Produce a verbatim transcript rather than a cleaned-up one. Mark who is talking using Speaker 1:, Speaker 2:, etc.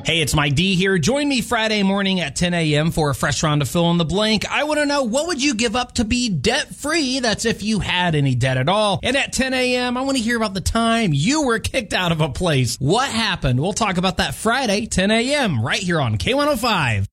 Speaker 1: Hey, it's Mike D here. Join me Friday morning at ten a.m. for a fresh round of Fill in the Blank. I want to know, what would you give up to be debt-free? That's if you had any debt at all. And at ten a.m., I want to hear about the time you were kicked out of a place. What happened? We'll talk about that Friday, ten a.m., right here on K one oh five.